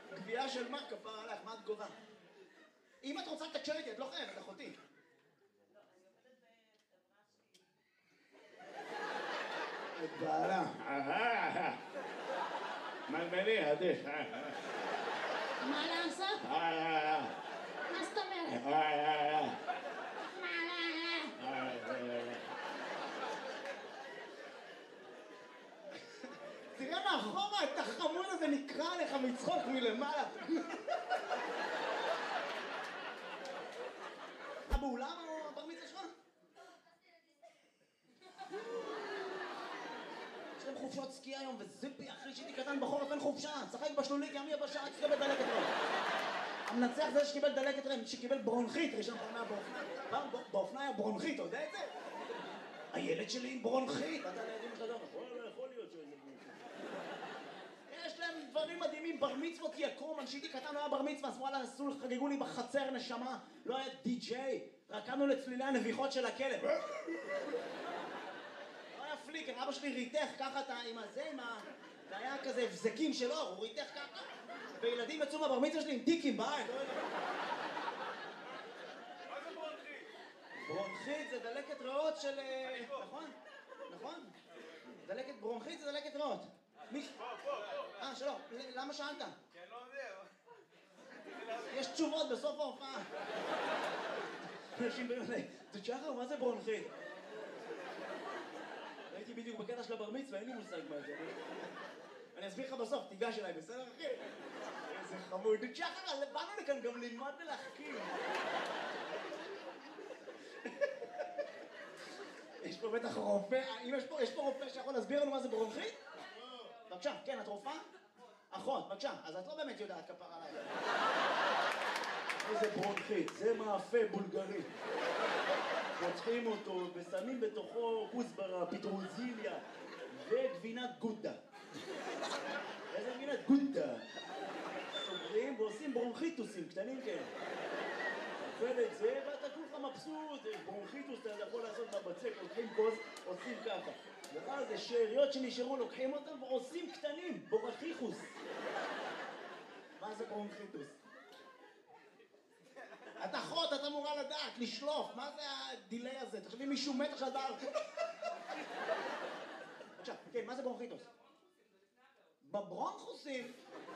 גבייה של מה? כפרה עליך, מה את גובה? אם את רוצה לתקשר איתי, את לא חייבת, אחותי. לא, אני עובדת בחברה שלי. את בעלה. מלמלי, עדיף. מה לעשות? מה זאת אומרת? תראה מאחורה, את החמוד הזה נקרא לך מצחוק מלמעלה. באולם או בר מצווה שלך? יש להם חופשות סקי היום, וזיפי, אחי שהייתי קטן בחורף אין חופשה, צחק בשלולית, ימי הבשעה, תקבל דלקת רם. המנצח זה שקיבל דלקת רם, שקיבל ברונכית, ראשון פעם באופנה היה ברונכית, אתה יודע את זה? הילד שלי עם ברונכית, אתה לידים שלך גם, יכול להיות שזה ברונכית. יש להם דברים מדהימים, בר מצוות יקום, כשהייתי קטן לא היה בר מצווה, אז וואלה, חגגו לי בחצר נשמה, לא היה די-ג'יי, רקדנו לצלילי הנביחות של הכלב. לא היה פליקר, אבא שלי ריתך ככה עם הזה, זה היה כזה הבזקים שלו, הוא ריתך ככה, וילדים יצאו מהבר מצווה שלי עם טיקים בעין. מה זה ברונכית? ברונכית זה דלקת ריאות של... נכון? נכון? דלקת ברונכית זה דלקת ריאות. פה. שלום, למה שאלת? כי אני לא יודע. יש תשובות בסוף ההופעה. אנשים באמת, זה שחר, מה זה ברונכית? הייתי בדיוק בקטע של הבר מצווה, אין לי מושג מה זה. אני אסביר לך בסוף, תיגש אליי, בסדר אחי? איזה חמוד. שחר, באנו לכאן גם ללמוד ולהחכים. יש פה בטח רופא, יש פה רופא שיכול להסביר לנו מה זה ברונכית? בבקשה, כן, את רופאה? אחות, בבקשה, אז את לא באמת יודעת כפר עליי. איזה ברונכית, זה מאפה בולגרי. פותחים אותו ושמים בתוכו כוסברה, פטרוזיליה וגבינת גודה. איזה גבינת גודה? סוגרים ועושים ברונכיטוסים קטנים כאלה. אוכל את זה ואתה כולך מבסוט, ברונכיטוס אתה יכול לעשות בבצק, לוקחים כוס, עושים ככה. ואז זה שאריות שנשארו, לוקחים אותם ועושים קטנים, בורחיחוס. מה זה ברונכיטוס? את אחות, את אמורה לדעת, לשלוף, מה זה הדילי הזה? תחשבי מישהו מת עכשיו דבר. עכשיו, כן, מה זה ברונכיטוס? בברונכוסים?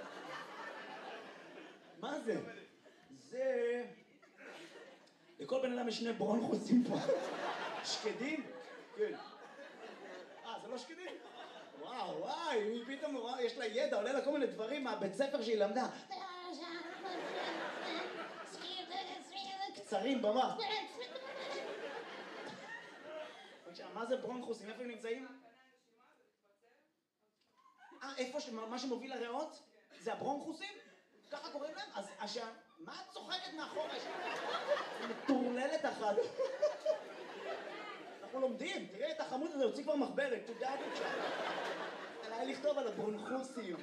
מה זה? זה... לכל בן אדם יש שני ברונכוסים פה. שקדים? כן. זה לא שקדים? וואו, היא פתאום, יש לה ידע, עולה לה כל מיני דברים מהבית ספר שהיא למדה. קצרים במח. מה זה ברונכוסים? איפה הם נמצאים? איפה מה שמוביל לריאות? זה הברונכוסים? ככה קוראים להם? אז מה את צוחקת מאחורה? מטורללת אחת. אנחנו לומדים, תראה את החמוד הזה, הוציא כבר מחברת, תודה בבקשה. עליי לכתוב על הברונכוסים.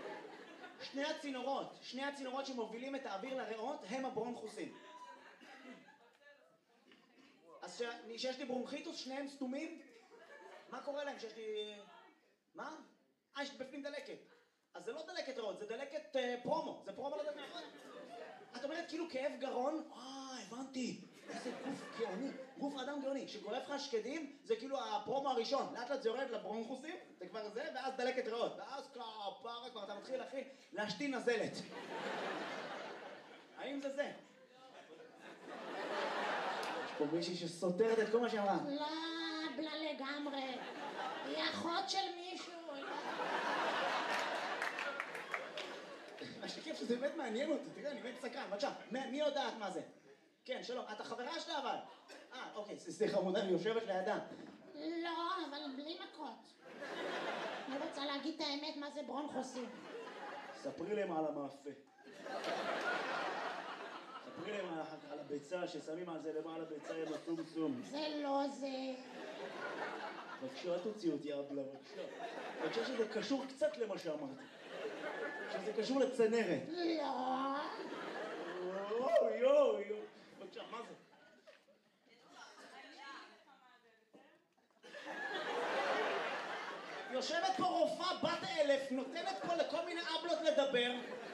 שני הצינורות שמובילים את האוויר לריאות הם הברונכוסים. אז שיש לי ברונכיטוס, שניהם סתומים? מה קורה להם שיש לי... מה? יש בפנים דלקת. אז זה לא דלקת ריאות, זה דלקת פרומו. זה פרומו לדלקת ריאות. את אומרת כאילו כאב גרון? הבנתי. איזה גוף גאוני. גוף אדם גאוני. שגורף לך שקדים, זה כאילו הפרומו הראשון. לאט לאט זה יורד לברונכוסים, זה כבר זה, ואז דלקת ריאות. ואז כפרה כבר אתה מתחיל, אחי, להשתין נזלת. האם זה זה? יש פה מישהי שסותרת את כל מה שאמרה. לא, בלה לגמרי. היא אחות של מישהו. השכיף שזה באמת מעניין אותי, תראה, אני באמת סקרן, בבקשה, מי יודעת מה זה? כן, שלום, את החברה שלה אבל? אוקיי, סליחה חמודה, אני יושבת לידה. לא, אבל בלי מכות. אני רוצה להגיד את האמת, מה זה ברונכוסים. ספרי להם על המאפה. ספרי להם על הביצה, ששמים על זה למעלה ביצה עם הסום. זה לא זה. בבקשה, אל תוציא אותי אבלה, בבקשה. בבקשה שזה קשור קצת למה שאמרתי. שזה קשור לצנרת. לא. יואו. בבקשה, מה זה? יושבת פה רופאה בת 1000, נותנת פה לכל מיני אבלות לדבר.